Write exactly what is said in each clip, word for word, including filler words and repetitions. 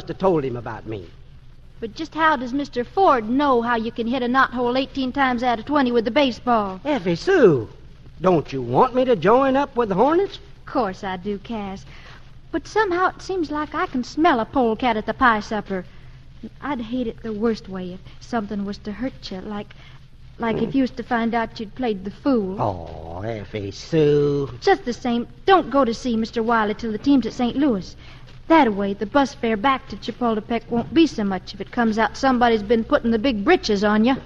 must have told him about me. But just how does Mister Ford know how you can hit a knothole eighteen times out of twenty with the baseball? Effie Sue, don't you want me to join up with the Hornets? Of course I do, Cass. But somehow it seems like I can smell a polecat at the pie supper. I'd hate it the worst way if something was to hurt you, like... Like if you was to find out you'd played the fool. Oh, Effie Sue. Just the same, don't go to see Mister Wiley till the team's at Saint Louis. That way, the bus fare back to Chapultepec won't be so much if it comes out somebody's been putting the big britches on you.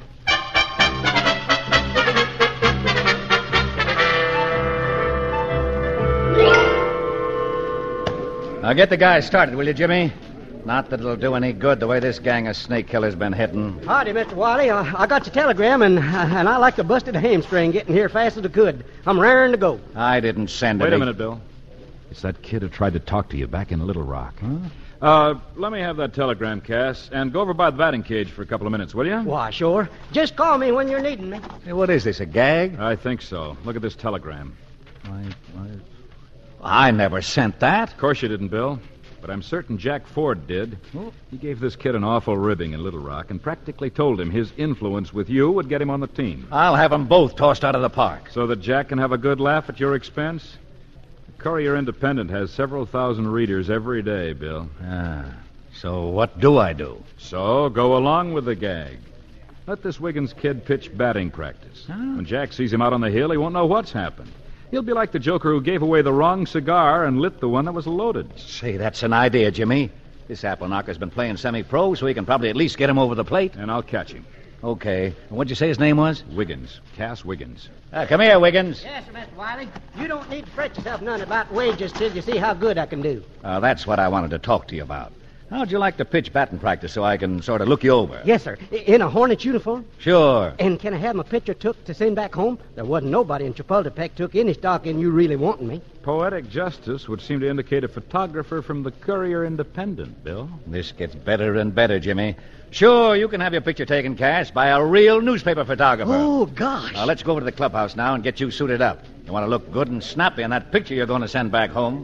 Now get the guys started, will you, Jimmy? Not that it'll do any good the way this gang of snake killers been hitting. Howdy, Mister Wiley. Uh, I got your telegram, and and I like to busted a hamstring getting here fast as I could. I'm raring to go. I didn't send it. Wait a minute, Bill. It's that kid who tried to talk to you back in Little Rock. Huh? Uh, let me have that telegram, Cass, and go over by the batting cage for a couple of minutes, will you? Why, sure. Just call me when you're needing me. Hey, what is this, a gag? I think so. Look at this telegram. I, I, I never sent that. Of course you didn't, Bill. But I'm certain Jack Ford did. He gave this kid an awful ribbing in Little Rock and practically told him his influence with you would get him on the team. I'll have them both tossed out of the park. So that Jack can have a good laugh at your expense? The Courier-Independent has several thousand readers every day, Bill. Ah, so what do I do? So go along with the gag. Let this Wiggins kid pitch batting practice. Huh? When Jack sees him out on the hill, he won't know what's happened. He'll be like the joker who gave away the wrong cigar and lit the one that was loaded. Say, that's an idea, Jimmy. This apple knocker's been playing semi-pro, so he can probably at least get him over the plate. And I'll catch him. Okay. What'd you say his name was? Wiggins. Cass Wiggins. Uh, come here, Wiggins. Yes, sir, Mister Wiley. You don't need to fret yourself none about wages till you see how good I can do. Uh, that's what I wanted to talk to you about. How'd you like to pitch batting practice so I can sort of look you over? Yes, sir. I- In a Hornets uniform? Sure. And can I have my picture took to send back home? There wasn't nobody in Chapultepec took any stock in you really wanting me. Poetic justice would seem to indicate a photographer from the Courier-Independent, Bill. This gets better and better, Jimmy. Sure, you can have your picture taken, Cass, by a real newspaper photographer. Oh, gosh. Now, let's go over to the clubhouse now and get you suited up. You want to look good and snappy in that picture you're going to send back home.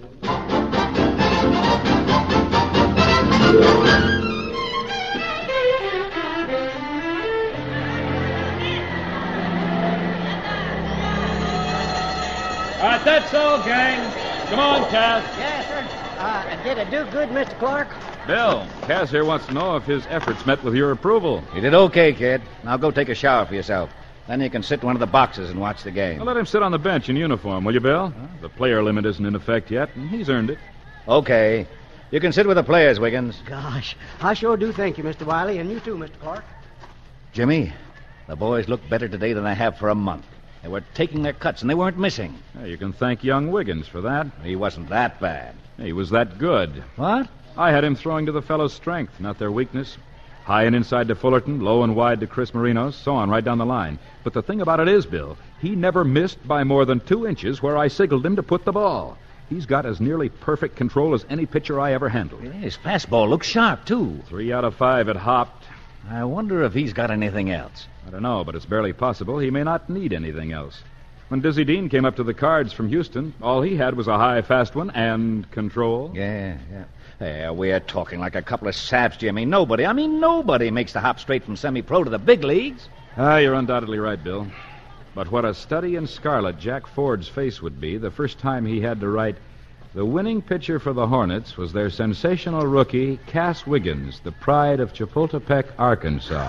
All right, that's all, gang. Come on, Cass. Yes, sir. Uh, did I do good, Mister Clark? Bill, Cass here wants to know if his efforts met with your approval. You did okay, kid. Now go take a shower for yourself. Then you can sit in one of the boxes and watch the game. Now let him sit on the bench in uniform, will you, Bill? Huh? The player limit isn't in effect yet, and he's earned it. Okay. You can sit with the players, Wiggins. Gosh, I sure do thank you, Mister Wiley, and you too, Mister Clark. Jimmy, the boys look better today than they have for a month. They were taking their cuts, and they weren't missing. Yeah, you can thank young Wiggins for that. He wasn't that bad. He was that good. What? I had him throwing to the fellows' strength, not their weakness. High and inside to Fullerton, low and wide to Chris Marinos, so on right down the line. But the thing about it is, Bill, he never missed by more than two inches where I signaled him to put the ball. He's got as nearly perfect control as any pitcher I ever handled. Yeah, his fastball looks sharp, too. Three out of five it hopped. I wonder if he's got anything else. I don't know, but it's barely possible he may not need anything else. When Dizzy Dean came up to the Cards from Houston, all he had was a high, fast one and control. Yeah, yeah. Yeah, we're talking like a couple of saps, Jimmy. Nobody, I mean nobody makes the hop straight from semi-pro to the big leagues. Ah, you're undoubtedly right, Bill. But what a study in scarlet Jack Ford's face would be the first time he had to write, the winning pitcher for the Hornets was their sensational rookie, Cass Wiggins, the pride of Chapultepec, Arkansas.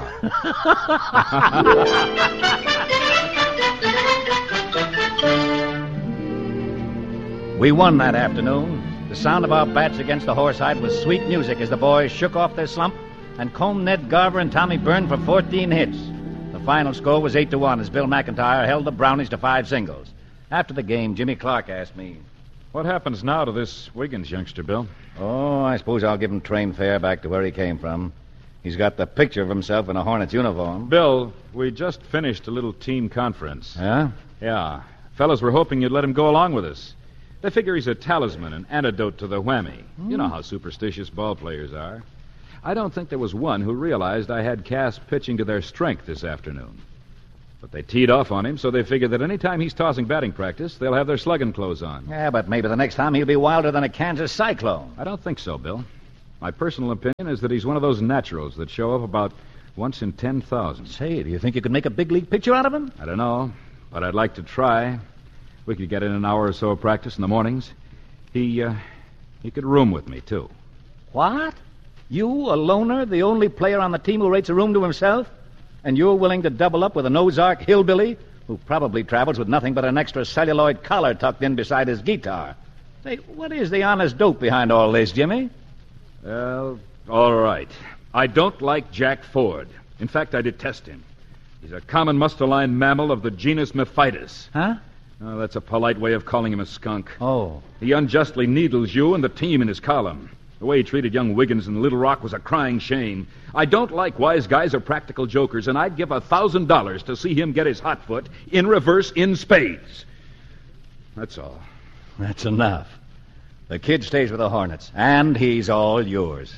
We won that afternoon. The sound of our bats against the horsehide was sweet music as the boys shook off their slump and combed Ned Garver and Tommy Byrne for fourteen hits. The final score was eight to one as Bill McIntyre held the Brownies to five singles. After the game, Jimmy Clark asked me, what happens now to this Wiggins youngster, Bill? Oh, I suppose I'll give him train fare back to where he came from. He's got the picture of himself in a Hornets uniform. Bill, we just finished a little team conference. Yeah? Yeah. Fellas were hoping you'd let him go along with us. They figure he's a talisman, an antidote to the whammy. Mm. You know how superstitious ball players are. I don't think there was one who realized I had Cass pitching to their strength this afternoon. But they teed off on him, so they figured that any time he's tossing batting practice, they'll have their slugging clothes on. Yeah, but maybe the next time he'll be wilder than a Kansas cyclone. I don't think so, Bill. My personal opinion is that he's one of those naturals that show up about once in ten thousand. Say, do you think you could make a big league picture out of him? I don't know, but I'd like to try. We could get in an hour or so of practice in the mornings. He, uh, he could room with me, too. What? You, a loner, the only player on the team who rates a room to himself? And you're willing to double up with an Ozark hillbilly who probably travels with nothing but an extra celluloid collar tucked in beside his guitar? Say, what is the honest dope behind all this, Jimmy? Well, all right. I don't like Jack Ford. In fact, I detest him. He's a common mustaline mammal of the genus Mephitis. Huh? Oh, that's a polite way of calling him a skunk. Oh. He unjustly needles you and the team in his column. The way he treated young Wiggins in Little Rock was a crying shame. I don't like wise guys or practical jokers, and I'd give a thousand dollars to see him get his hot foot in reverse in spades. That's all. That's enough. The kid stays with the Hornets, and he's all yours.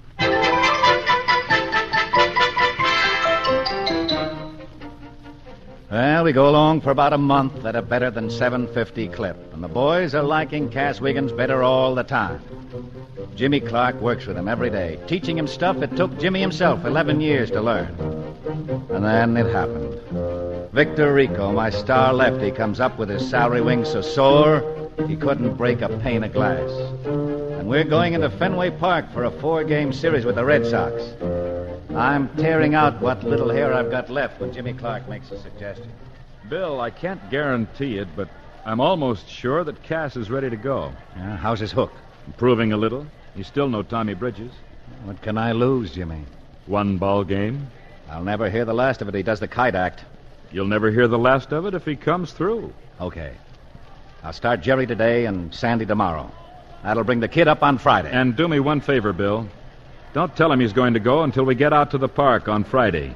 Well, we go along for about a month at a better than seven fifty clip, and the boys are liking Cass Wiggins better all the time. Jimmy Clark works with him every day, teaching him stuff it took Jimmy himself eleven years to learn. And then it happened. Victor Rico, my star lefty, comes up with his salary wing so sore he couldn't break a pane of glass. And we're going into Fenway Park for a four-game series with the Red Sox. I'm tearing out what little hair I've got left when Jimmy Clark makes a suggestion. Bill, I can't guarantee it, but I'm almost sure that Cass is ready to go. Yeah, how's his hook? Improving a little. He's still no Tommy Bridges. What can I lose, Jimmy? One ball game. I'll never hear the last of it. He does the kite act. You'll never hear the last of it if he comes through. Okay. I'll start Jerry today and Sandy tomorrow. That'll bring the kid up on Friday. And do me one favor, Bill. Don't tell him he's going to go until we get out to the park on Friday.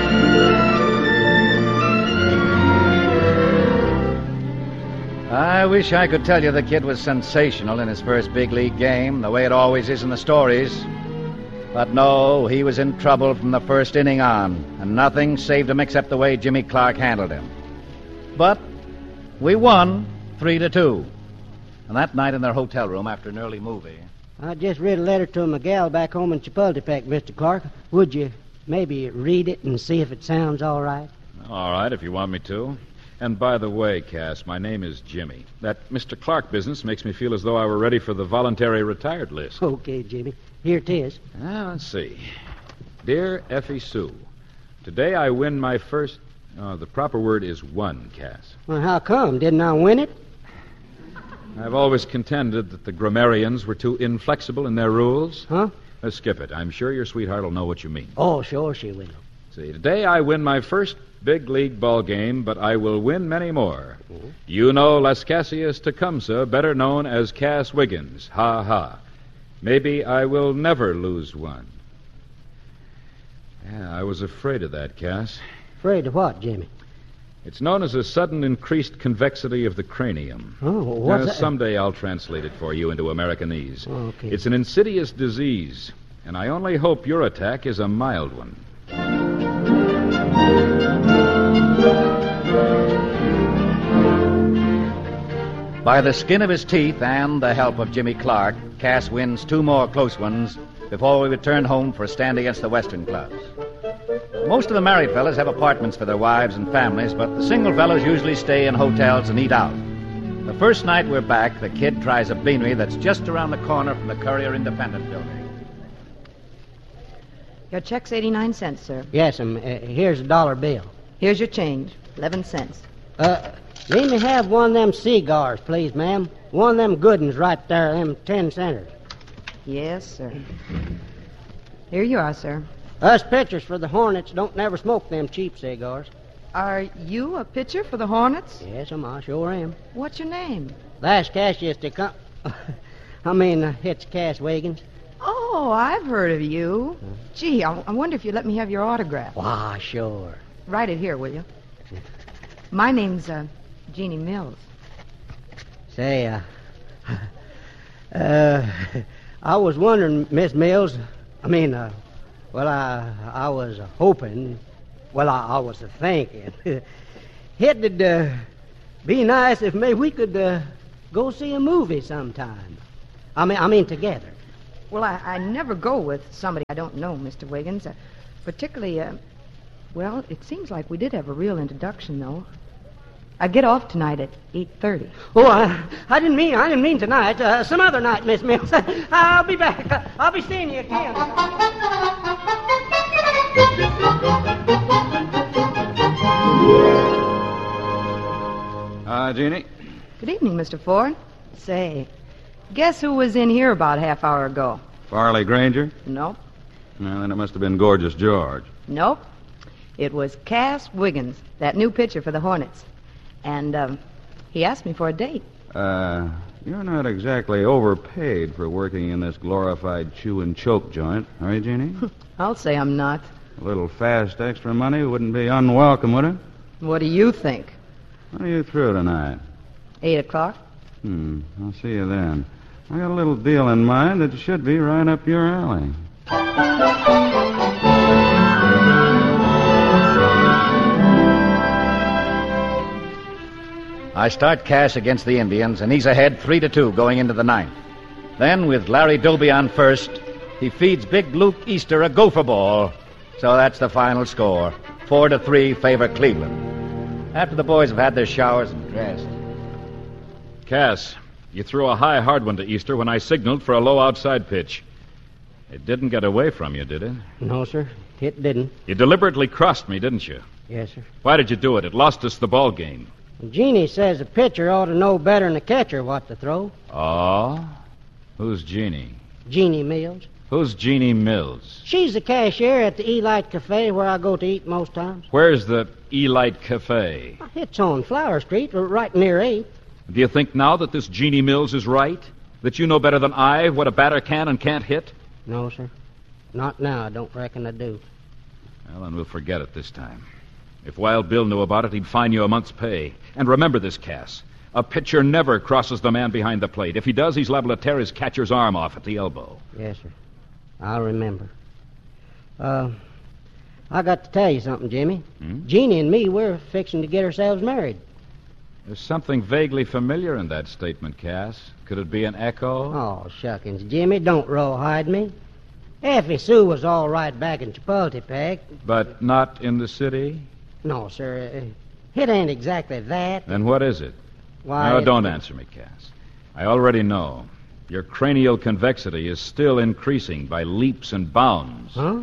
I wish I could tell you the kid was sensational in his first big league game, the way it always is in the stories. But no, he was in trouble from the first inning on, and nothing saved him except the way Jimmy Clark handled him. But we won three to two. And that night in their hotel room after an early movie... I just read a letter to my gal back home in Chapultepec, Mister Clark. Would you maybe read it and see if it sounds all right? All right, if you want me to. And by the way, Cass, my name is Jimmy. That Mister Clark business makes me feel as though I were ready for the voluntary retired list. Okay, Jimmy. Here it is. Now, let's see. Dear Effie Sue, today I win my first... Oh, the proper word is won, Cass. Well, how come? Didn't I win it? I've always contended that the grammarians were too inflexible in their rules. Huh? Let's skip it. I'm sure your sweetheart will know what you mean. Oh, sure she will. See, today I win my first big league ball game, but I will win many more. Mm-hmm. You know Las Cassius Tecumseh, better known as Cass Wiggins. Ha ha. Maybe I will never lose one. Yeah, I was afraid of that, Cass. Afraid of what, Jimmy? It's known as a sudden increased convexity of the cranium. Oh, what's uh, that? Someday I'll translate it for you into Americanese. Oh, okay. It's an insidious disease, and I only hope your attack is a mild one. By the skin of his teeth and the help of Jimmy Clark, Cass wins two more close ones before we return home for a stand against the Western clubs. Most of the married fellas have apartments for their wives and families, but the single fellows usually stay in hotels and eat out. The first night we're back, the kid tries a beanery that's just around the corner from the Courier Independent building. Your check's eighty-nine cents, sir. Yes, um, uh, here's a dollar bill. Here's your change, eleven cents. Uh, let me have one of them cigars, please, ma'am. One of them good ones right there, them ten centers. Yes, sir. Here you are, sir. Us pitchers for the Hornets don't never smoke them cheap cigars. Are you a pitcher for the Hornets? Yes, um, I sure am. What's your name? Last Cassius to come... I mean, uh, it's Cass Wiggins. Oh, I've heard of you. Huh? Gee, I, I wonder if you'd let me have your autograph. Why, sure. Write it here, will you? My name's uh, Jeannie Mills. Say, uh... uh... I was wondering, Miss Mills... I mean, uh... Well, I I was hoping, well, I, I was thinking, it'd uh, be nice if maybe we could uh, go see a movie sometime. I mean, I mean together. Well, I, I never go with somebody I don't know, Mister Wiggins. Uh, particularly, uh, well, it seems like we did have a real introduction, though. I get off tonight at eight thirty. Oh, I, I didn't mean I didn't mean tonight. Uh, some other night, Miss Mills. I'll be back. I'll be seeing you again. Uh, Jeannie? Good evening, Mister Ford. Say, guess who was in here about a half hour ago? Farley Granger? Nope. Well, then it must have been Gorgeous George. Nope. It was Cass Wiggins, that new pitcher for the Hornets. And um, he asked me for a date. Uh, you're not exactly overpaid for working in this glorified chew and choke joint, are you, Jeannie? I'll say I'm not. A little fast extra money wouldn't be unwelcome, would it? What do you think? When are you through tonight? Eight o'clock? Hmm, I'll see you then. I got a little deal in mind that should be right up your alley. I start Cass against the Indians, and he's ahead three to two going into the ninth. Then, with Larry Doby on first, he feeds Big Luke Easter a gopher ball. So that's the final score. Four to three favor Cleveland. After the boys have had their showers and dressed. Cass, you threw a high hard one to Easter when I signaled for a low outside pitch. It didn't get away from you, did it? No, sir. It didn't. You deliberately crossed me, didn't you? Yes, sir. Why did you do it? It lost us the ball game. Jeannie says the pitcher ought to know better than the catcher what to throw. Oh? Who's Jeannie? Jeannie Mills. Who's Jeannie Mills? She's the cashier at the Elite Cafe where I go to eat most times. Where's the Elite Cafe? It's on Flower Street, right near eight. Do you think now that this Jeannie Mills is right? That you know better than I what a batter can and can't hit? No, sir. Not now. I don't reckon I do. Well, then we'll forget it this time. If Wild Bill knew about it, he'd fine you a month's pay. And remember this, Cass. A pitcher never crosses the man behind the plate. If he does, he's liable to tear his catcher's arm off at the elbow. Yes, sir. I'll remember. Uh, I got to tell you something, Jimmy. Hmm? Jeannie and me, we're fixing to get ourselves married. There's something vaguely familiar in that statement, Cass. Could it be an echo? Oh, shuckings, Jimmy, don't rawhide me. Effie Sue was all right back in Chapultepec. But not in the city? No, sir. Uh, it ain't exactly that. Then what is it? Why? No, it- don't answer me, Cass. I already know. Your cranial convexity is still increasing by leaps and bounds. Huh?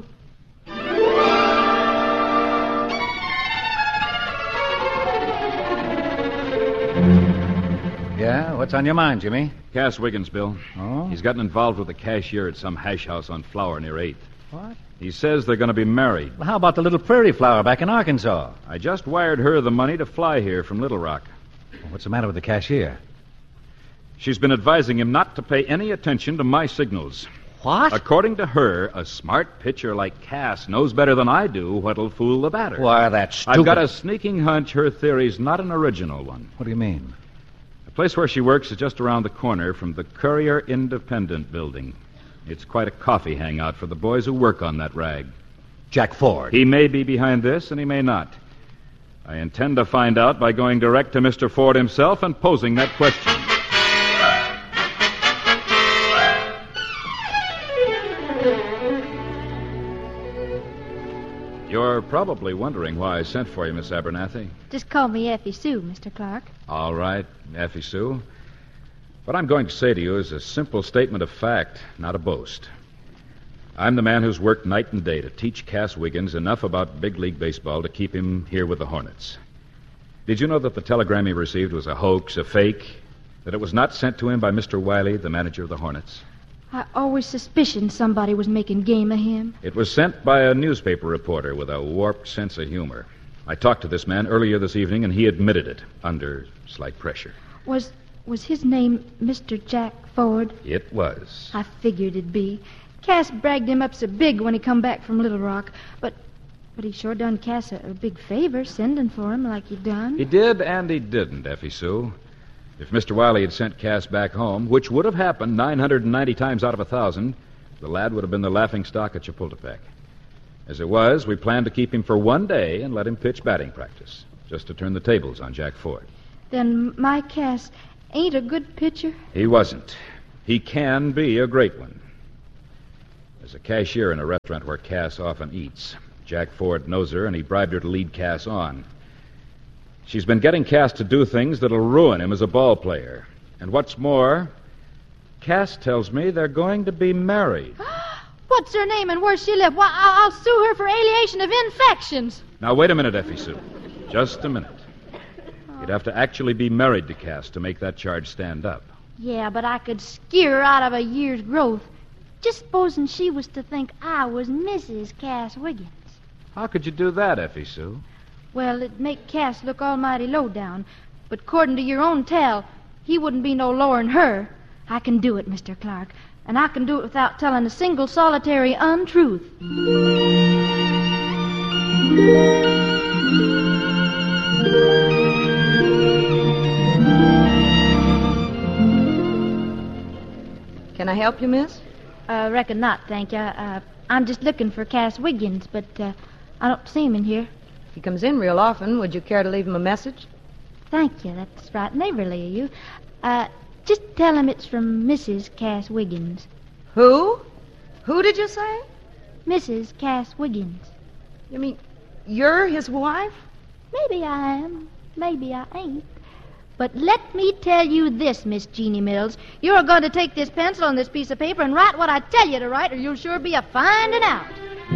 Yeah? What's on your mind, Jimmy? Cass Wiggins, Bill. Oh? He's gotten involved with the cashier at some hash house on Flower near eighth. What? He says they're going to be married. Well, how about the little prairie flower back in Arkansas? I just wired her the money to fly here from Little Rock. What's the matter with the cashier? She's been advising him not to pay any attention to my signals. What? According to her, a smart pitcher like Cass knows better than I do what'll fool the batter. Why, that's stupid. I've got a sneaking hunch her theory's not an original one. What do you mean? The place where she works is just around the corner from the Courier Independent building. It's quite a coffee hangout for the boys who work on that rag. Jack Ford. He may be behind this, and he may not. I intend to find out by going direct to Mister Ford himself and posing that question. You're probably wondering why I sent for you, Miss Abernathy. Just call me Effie Sue, Mister Clark. All right, Effie Sue. What I'm going to say to you is a simple statement of fact, not a boast. I'm the man who's worked night and day to teach Cass Wiggins enough about big league baseball to keep him here with the Hornets. Did you know that the telegram he received was a hoax, a fake? That it was not sent to him by Mister Wiley, the manager of the Hornets? I always suspicioned somebody was making game of him. It was sent by a newspaper reporter with a warped sense of humor. I talked to this man earlier this evening, and he admitted it, under slight pressure. Was was his name Mister Jack Ford? It was. I figured it'd be. Cass bragged him up so big when he come back from Little Rock, but but he sure done Cass a, a big favor sending for him like he done. He did and he didn't, Effie Sue. If Mister Wiley had sent Cass back home, which would have happened nine hundred ninety times out of a thousand, the lad would have been the laughing stock at Chapultepec. As it was, we planned to keep him for one day and let him pitch batting practice, just to turn the tables on Jack Ford. Then my Cass ain't a good pitcher? He wasn't. He can be a great one. There's a cashier in a restaurant where Cass often eats. Jack Ford knows her, and he bribed her to lead Cass on. She's been getting Cass to do things that'll ruin him as a ball player. And what's more, Cass tells me they're going to be married. What's her name and where she live? Why, I'll, I'll sue her for alienation of infections. Now, wait a minute, Effie Sue. Just a minute. You'd have to actually be married to Cass to make that charge stand up. Yeah, but I could skeer her out of a year's growth. Just supposing she was to think I was Missus Cass Wiggins. How could you do that, Effie Sue? Well, it'd make Cass look almighty low down. But according to your own tell, he wouldn't be no lower'n her. I can do it, Mister Clark. And I can do it without telling a single solitary untruth. Can I help you, miss? I uh, reckon not, thank you. Uh, I'm just looking for Cass Wiggins, but uh, I don't see him in here. He comes in real often. Would you care to leave him a message? Thank you. That's right neighborly of you. Uh, just tell him it's from Missus Cass Wiggins. Who? Who did you say? Missus Cass Wiggins. You mean you're his wife? Maybe I am. Maybe I ain't. But let me tell you this, Miss Jeannie Mills. You're going to take this pencil and this piece of paper and write what I tell you to write, or you'll sure be a finding out.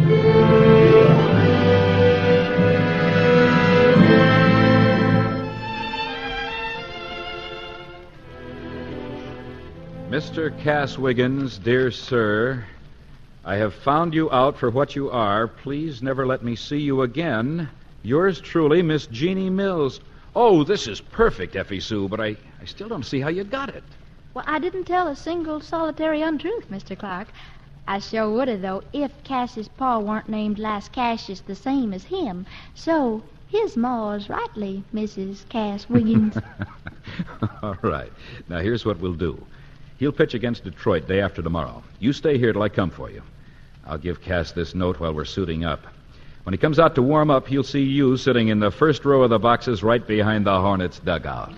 Mister Cass Wiggins, dear sir, I have found you out for what you are. Please never let me see you again. Yours truly, Miss Jeannie Mills. Oh, this is perfect, Effie Sue, but I, I still don't see how you got it. Well, I didn't tell a single solitary untruth, Mister Clark. I sure would have, though, if Cass's pa weren't named Las Cassius the same as him. So, his ma's rightly Missus Cass Wiggins. All right. Now, here's what we'll do. He'll pitch against Detroit day after tomorrow. You stay here till I come for you. I'll give Cass this note while we're suiting up. When he comes out to warm up, he'll see you sitting in the first row of the boxes right behind the Hornets' dugout.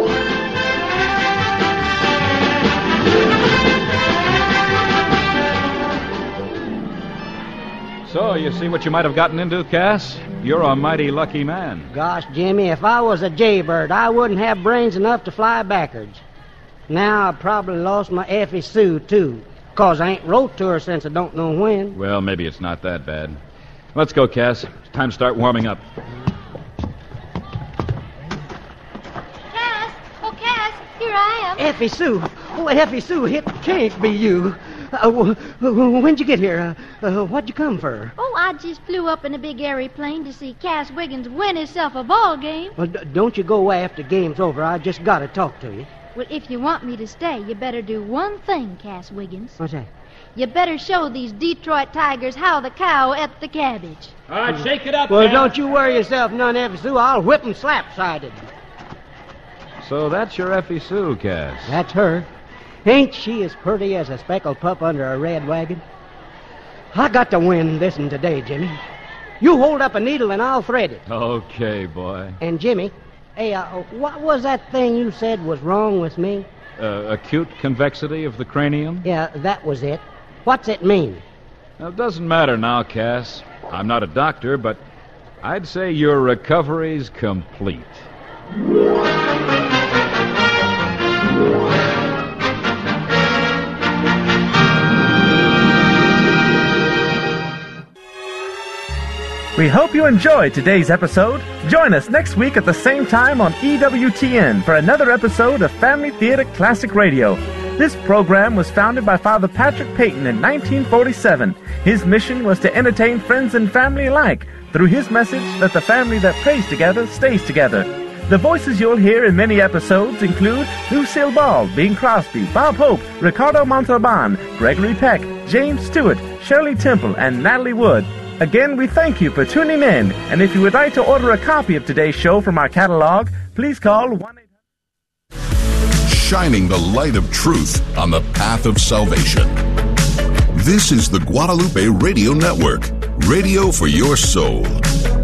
So, you see what you might have gotten into, Cass? You're a mighty lucky man. Gosh, Jimmy, if I was a jaybird, I wouldn't have brains enough to fly backwards. Now I probably lost my Effie Sue, too, because I ain't wrote to her since I don't know when. Well, maybe it's not that bad. Let's go, Cass. It's time to start warming up. Cass! Oh, Cass, here I am. Effie Sue! Oh, Effie Sue, it can't be you. Uh, w- w- when'd you get here? Uh, uh, what'd you come for? Oh, I just flew up in a big airy plane to see Cass Wiggins win himself a ball game. Well, d- don't you go away after the game's over. I just got to talk to you. Well, if you want me to stay, you better do one thing, Cass Wiggins. What's that? You better show these Detroit Tigers how the cow ate the cabbage. All right, shake it up, Well, Cass. don't you worry yourself none, Effie Sue. I'll whip 'em slap-sided. So that's your Effie Sue, Cass. That's her. Ain't she as pretty as a speckled pup under a red wagon? I got to win this one today, Jimmy. You hold up a needle and I'll thread it. Okay, boy. And, Jimmy, hey, uh, what was that thing you said was wrong with me? Uh, acute convexity of the cranium? Yeah, that was it. What's it mean? Now, it doesn't matter now, Cass. I'm not a doctor, but I'd say your recovery's complete. We hope you enjoyed today's episode. Join us next week at the same time on E W T N for another episode of Family Theater Classic Radio. This program was founded by Father Patrick Peyton in nineteen forty-seven. His mission was to entertain friends and family alike through his message that the family that prays together stays together. The voices you'll hear in many episodes include Lucille Ball, Bing Crosby, Bob Hope, Ricardo Montalban, Gregory Peck, James Stewart, Shirley Temple, and Natalie Wood. Again, we thank you for tuning in, and if you would like to order a copy of today's show from our catalog, please call one eight hundred Shining the light of truth on the path of salvation. This is the Guadalupe Radio Network, radio for your soul.